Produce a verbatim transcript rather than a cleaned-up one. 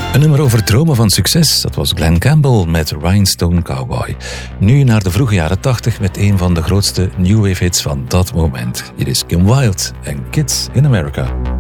Een nummer over dromen van succes, dat was Glen Campbell met Rhinestone Cowboy. Nu naar de vroege jaren tachtig met een van de grootste new wave hits van dat moment. Hier is Kim Wilde en Kids in America.